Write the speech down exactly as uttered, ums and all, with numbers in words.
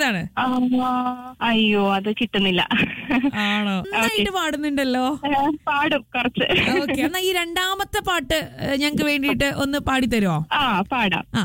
ഏതാണ്? അയ്യോ അത് കിട്ടുന്നില്ല. ആണോ? നന്നായിട്ട് പാടുന്നുണ്ടല്ലോ. പാടും കുറച്ച്. ഓക്കെ, എന്നാ ഈ രണ്ടാമത്തെ പാട്ട് ഞങ്ങക്ക് വേണ്ടിയിട്ട് ഒന്ന് പാടിത്തരുമോ? ആ പാടാം.